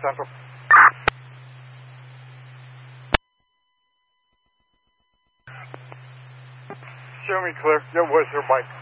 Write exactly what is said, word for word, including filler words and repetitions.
Central. Show me clear. Yeah, what's your mic?